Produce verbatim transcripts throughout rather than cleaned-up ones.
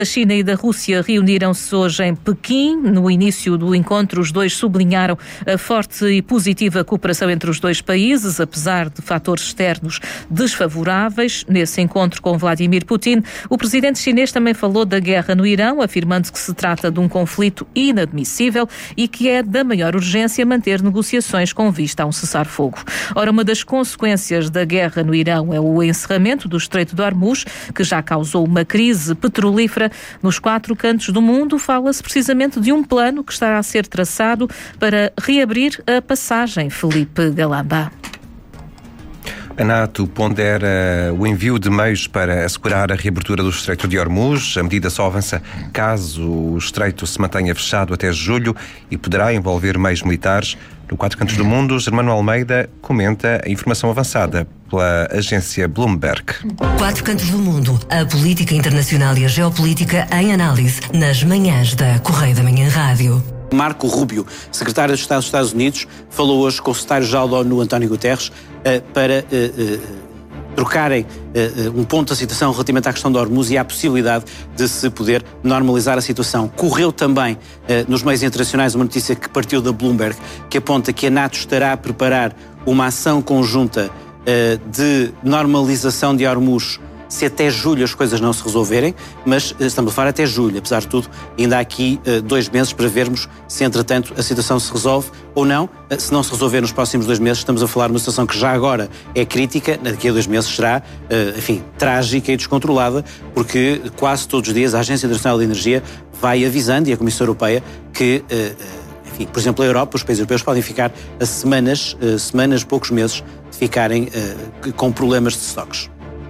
A China e da Rússia reuniram-se hoje em Pequim. No início do encontro, os dois sublinharam a forte e positiva cooperação entre os dois países, apesar de fatores externos desfavoráveis. Nesse encontro com Vladimir Putin, o presidente chinês também falou da guerra no Irão, afirmando que se trata de um conflito inadmissível e que é da maior urgência manter negociações com vista a um cessar-fogo. Ora, uma das consequências da guerra no Irão é o encerramento do Estreito de Hormuz, que já causou uma crise petrolífera nos quatro cantos do mundo. Fala-se precisamente de um plano que estará a ser traçado para reabrir a passagem. Felipe Galamba. A NATO pondera o envio de meios para assegurar a reabertura do Estreito de Hormuz. A medida só avança caso o Estreito se mantenha fechado até julho e poderá envolver meios militares. No Quatro Cantos do Mundo, Germano Almeida comenta a informação avançada pela agência Bloomberg. Quatro Cantos do Mundo, a política internacional e a geopolítica em análise nas manhãs da Correio da Manhã Rádio. Marco Rubio, secretário de Estado dos Estados Unidos, falou hoje com o secretário-geral da ONU, António Guterres, uh, para uh, uh, trocarem uh, um ponto da situação relativamente à questão de Hormuz e à possibilidade de se poder normalizar a situação. Correu também uh, nos meios internacionais uma notícia que partiu da Bloomberg, que aponta que a NATO estará a preparar uma ação conjunta uh, de normalização de Hormuz se até julho as coisas não se resolverem, mas estamos a falar até julho. Apesar de tudo, ainda há aqui uh, dois meses para vermos se, entretanto, a situação se resolve ou não. Uh, se não se resolver nos próximos dois meses, estamos a falar de uma situação que já agora é crítica, daqui a dois meses será, uh, enfim, trágica e descontrolada, porque quase todos os dias a Agência Internacional de Energia vai avisando, e a Comissão Europeia, que, uh, uh, enfim, por exemplo, a Europa, os países europeus podem ficar a semanas, uh, semanas, poucos meses, de ficarem uh, com problemas de estoques.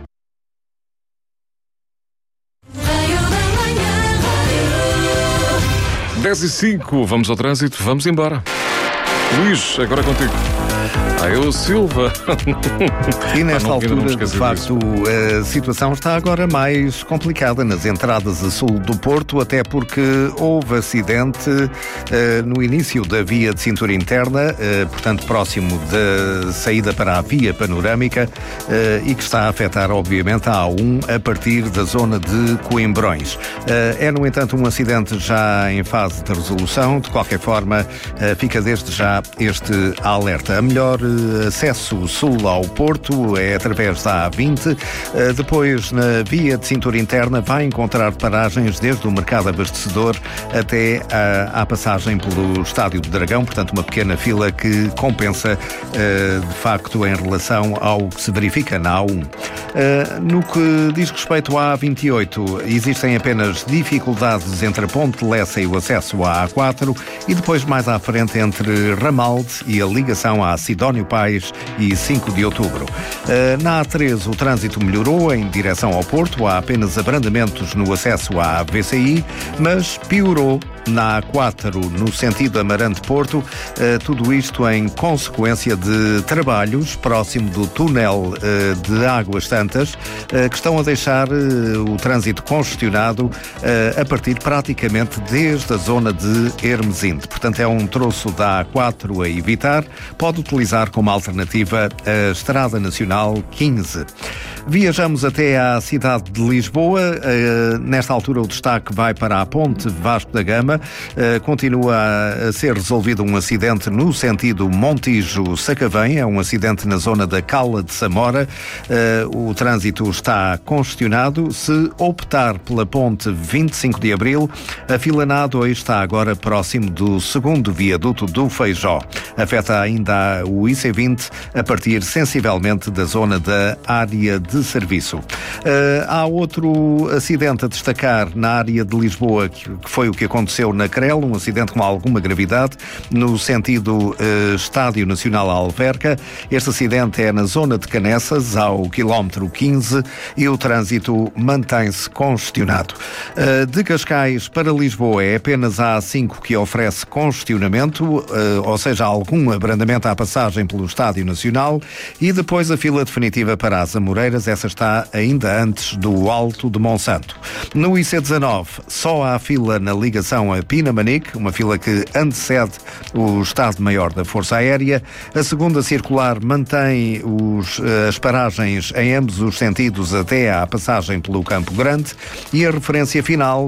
dez e cinco, vamos ao trânsito, vamos embora. Luís, agora contigo. Ah, eu, Silva. E nesta ah, altura, de facto, a situação está agora mais complicada nas entradas a sul do Porto, até porque houve acidente uh, no início da via de cintura interna, uh, portanto, próximo da saída para a via panorâmica, uh, e que está a afetar, obviamente, a A um a partir da zona de Coimbrões. Uh, é, no entanto, um acidente já em fase de resolução. De qualquer forma, uh, fica desde já este alerta. A melhor acesso sul ao Porto é através da A vinte. Depois, na via de cintura interna, vai encontrar paragens desde o mercado abastecedor até à, à passagem pelo Estádio do Dragão, portanto uma pequena fila que compensa de facto em relação ao que se verifica na A um. No que diz respeito à A vinte e oito, existem apenas dificuldades entre a Ponte de Lessa e o acesso à A quatro, e depois mais à frente entre Ramalde e a ligação à Sidónio Pais e cinco de outubro. Na A treze o trânsito melhorou em direção ao Porto, há apenas abrandamentos no acesso à V C I, mas piorou na A quatro no sentido Amarante-Porto, tudo isto em consequência de trabalhos próximo do túnel de Águas Santas, que estão a deixar o trânsito congestionado a partir praticamente desde a zona de Hermesinde. Portanto, é um troço da A quatro a evitar. Pode utilizar como alternativa a Estrada Nacional quinze. Viajamos até à cidade de Lisboa. Uh, nesta altura o destaque vai para a Ponte Vasco da Gama. Uh, continua a ser resolvido um acidente no sentido Montijo-Sacavém. É um acidente na zona da Cala de Samora. Uh, o trânsito está congestionado. Se optar pela Ponte vinte e cinco de Abril, a fila na A dois está agora próximo do segundo viaduto do Feijó. Afeta ainda o I C vinte a partir sensivelmente da zona da área de de serviço. Uh, há outro acidente a destacar na área de Lisboa, que, que foi o que aconteceu na Crel, um acidente com alguma gravidade, no sentido uh, Estádio Nacional Alverca. Este acidente é na zona de Canessas, ao quilómetro quinze, e o trânsito mantém-se congestionado. Uh, de Cascais para Lisboa é apenas a A cinco que oferece congestionamento, uh, ou seja, algum abrandamento à passagem pelo Estádio Nacional, e depois a fila definitiva para as Amoreiras. Essa está ainda antes do Alto de Monsanto. No I C dezanove, só há fila na ligação a Pinamanique, uma fila que antecede o Estado-Maior da Força Aérea. A segunda circular mantém os, as paragens em ambos os sentidos até à passagem pelo Campo Grande, e a referência final